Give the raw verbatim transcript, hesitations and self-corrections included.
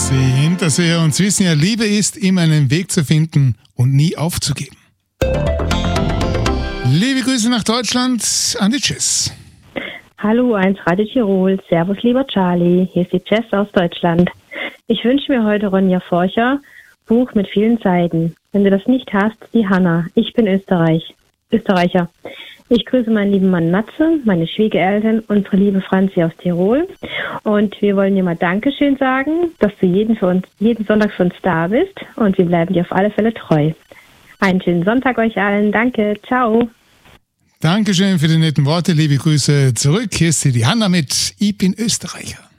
Sie Hinterseher uns wissen ja, Liebe ist, immer einen Weg zu finden und nie aufzugeben. Liebe Grüße nach Deutschland an die Jess. Hallo, eins Radio Tirol. Servus, lieber Charlie. Hier ist die Jess aus Deutschland. Ich wünsche mir heute Ronja Forcher, Buch mit vielen Seiten. Wenn du das nicht hast, die Hanna. Ich bin Österreich. Österreicher. Ich grüße meinen lieben Mann Matze, meine Schwiegereltern, unsere liebe Franzi aus Tirol. Und wir wollen dir mal Dankeschön sagen, dass du jeden, für uns, jeden Sonntag für uns da bist. Und wir bleiben dir auf alle Fälle treu. Einen schönen Sonntag euch allen. Danke. Ciao. Dankeschön für die netten Worte. Liebe Grüße zurück. Hier ist die Hanna mit Ich bin Österreicher.